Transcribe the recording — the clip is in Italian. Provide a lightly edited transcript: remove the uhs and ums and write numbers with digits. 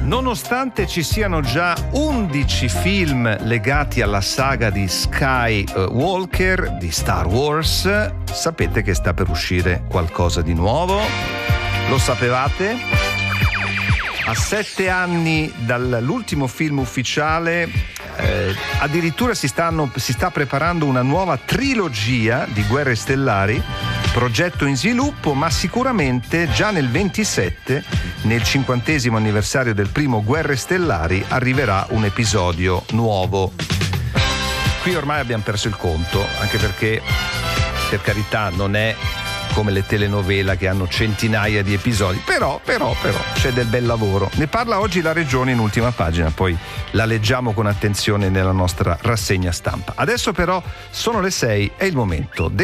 Nonostante ci siano già 11 film legati alla saga di Skywalker di Star Wars, sapete che sta per uscire qualcosa di nuovo? Lo sapevate? A 7 anni dall'ultimo film ufficiale, addirittura si sta preparando una nuova trilogia di Guerre Stellari, progetto in sviluppo, ma sicuramente già nel 27, nel 50° anniversario del primo Guerre Stellari, arriverà un episodio nuovo. Qui ormai abbiamo perso il conto, anche perché, per carità, non è come le telenovela che hanno centinaia di episodi, però c'è del bel lavoro. Ne parla oggi la Regione in ultima pagina, poi la leggiamo con attenzione nella nostra rassegna stampa. Adesso però sono le 6, è il momento